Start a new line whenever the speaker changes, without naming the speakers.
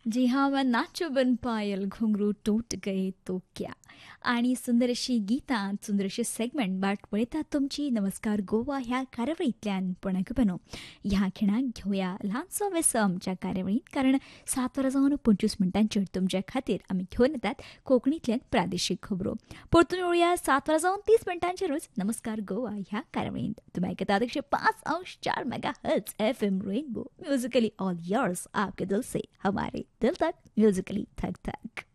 जी हाँ, मैं नाचो बन पायल घुंगरू टूट गए तो क्या आणि सुंदर अशी गीतां सुंदर अशी सेगमेंट बाट पळयतात तुमची नमस्कार गोवा ह्या कार्यावळींतल्यान पण ऐकून ह्या खिणाक घेवया ल्हानसो वेसो आमच्या कार्यावळींत कारण 7:25 तुमच्या खातीर आमी घेवन येतात कोंकणींतल्यान प्रादेशीक खबरो परतून येवया 7:30 नमस्कार गोवा ह्या कार्यावळींत तुमी ऐकतात 105.4 megahertz FM rainbow musically all yours आपके दिल से हमारे दिल तक म्युझिकली थक थक